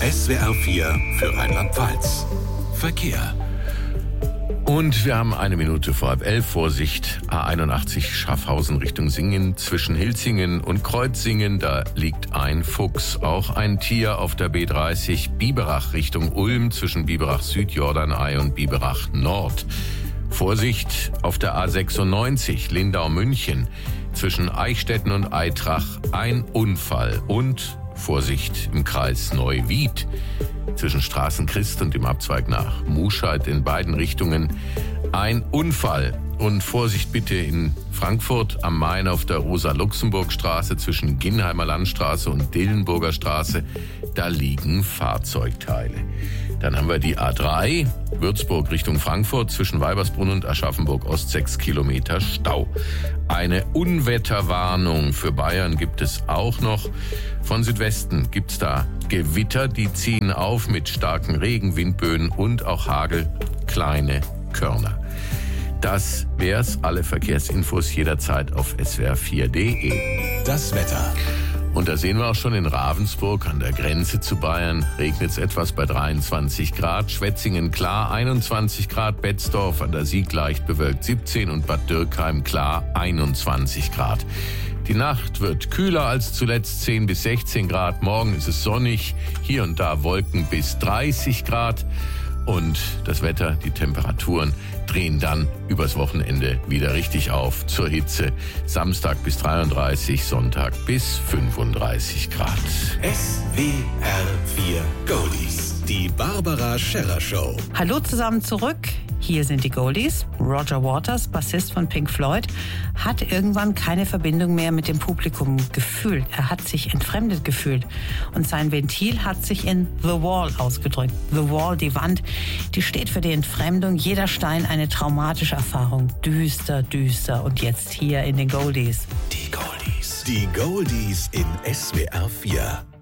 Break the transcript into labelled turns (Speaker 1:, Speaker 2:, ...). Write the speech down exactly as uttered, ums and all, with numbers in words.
Speaker 1: S W R vier für Rheinland-Pfalz. Verkehr.
Speaker 2: Und wir haben eine Minute vor halb elf. Vorsicht, A einundachtzig Schaffhausen Richtung Singen. Zwischen Hilzingen und Kreuzingen, da liegt ein Fuchs. Auch ein Tier auf der B dreißig Biberach Richtung Ulm zwischen Biberach Süd, Jordanei und Biberach Nord. Vorsicht auf der A sechsundneunzig Lindau-München zwischen Eichstätten und Aitrach. Ein Unfall. Und Vorsicht im Kreis Neuwied zwischen Straßenchrist und dem Abzweig nach Muscheid in beiden Richtungen. Ein Unfall. Und Vorsicht bitte in Frankfurt am Main auf der Rosa-Luxemburg-Straße zwischen Ginnheimer Landstraße und Dillenburger Straße. Da liegen Fahrzeugteile. Dann haben wir die A drei, Würzburg Richtung Frankfurt, zwischen Weibersbrunn und Aschaffenburg Ost, sechs Kilometer Stau. Eine Unwetterwarnung für Bayern gibt es auch noch. Von Südwesten gibt's da Gewitter, die ziehen auf mit starken Regen, Windböen und auch Hagel, kleine Körner. Das wär's. Alle Verkehrsinfos jederzeit auf S W R vier punkt de.
Speaker 1: Das Wetter.
Speaker 2: Und da sehen wir auch schon in Ravensburg an der Grenze zu Bayern. Regnet es etwas bei dreiundzwanzig Grad. Schwetzingen klar einundzwanzig Grad. Betzdorf an der Sieg leicht bewölkt siebzehn und Bad Dürkheim klar einundzwanzig Grad. Die Nacht wird kühler als zuletzt zehn bis sechzehn Grad. Morgen ist es sonnig. Hier und da Wolken bis dreißig Grad. Und das Wetter, die Temperaturen drehen dann übers Wochenende wieder richtig auf zur Hitze. Samstag bis dreiunddreißig, Sonntag bis fünfunddreißig Grad.
Speaker 1: S W R vier Goldies. Die Barbara Scherrer Show.
Speaker 3: Hallo zusammen zurück. Hier sind die Goldies. Roger Waters, Bassist von Pink Floyd, hat irgendwann keine Verbindung mehr mit dem Publikum gefühlt. Er hat sich entfremdet gefühlt. Und sein Ventil hat sich in The Wall ausgedrückt. The Wall, die Wand, die steht für die Entfremdung. Jeder Stein eine traumatische Erfahrung. Düster, düster. Und jetzt hier in den Goldies.
Speaker 1: Die Goldies. Die Goldies in S W R vier.